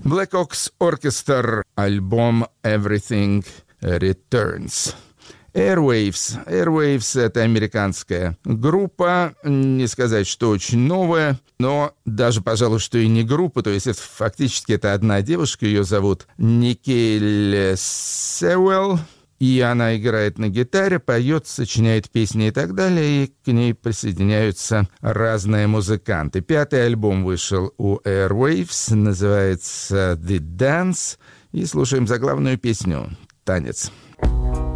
Black Ox Orchestra, альбом Everything Returns. Airwaves. Airwaves — это американская группа, не сказать, что очень новая, но даже, пожалуй, что и не группа, то есть это, фактически это одна девушка, ее зовут Никель Сеуэлл, и она играет на гитаре, поет, сочиняет песни и так далее, и к ней присоединяются разные музыканты. 5-й альбом вышел у Airwaves, называется «The Dance», и слушаем заглавную песню «Танец».